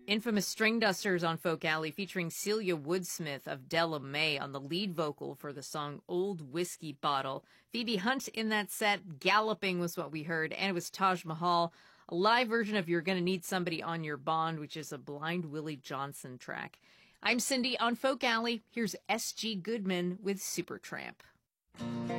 Infamous String Dusters on Folk Alley featuring Celia Woodsmith of Della Mae on the lead vocal for the song Old Whiskey Bottle. Phoebe Hunt in that set, Galloping was what we heard, and it was Taj Mahal, a live version of You're Gonna Need Somebody on Your Bond, which is a Blind Willie Johnson track. I'm Cindy on Folk Alley. Here's S.G. Goodman with Supertramp.